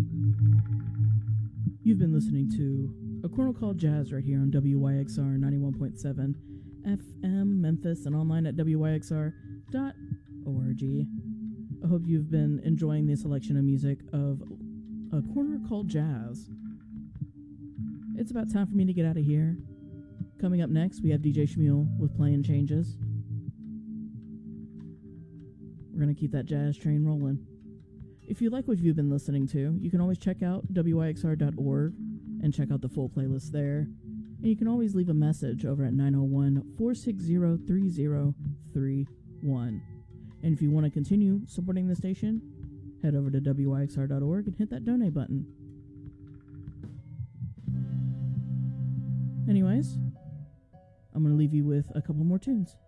You've been listening to A Corner Called Jazz right here on WYXR 91.7 FM Memphis and online at wyxr.org. I hope you've been enjoying the selection of music of A Corner Called Jazz. It's about time for me to get out of here. Coming up next, we have DJ Shmuel with Playing Changes. We're going to keep that jazz train rolling. If you like what you've been listening to, you can always check out wyxr.org and check out the full playlist there. And you can always leave a message over at 901-460-3031. And if you want to continue supporting the station, head over to wyxr.org and hit that donate button. Anyways, I'm going to leave you with a couple more tunes.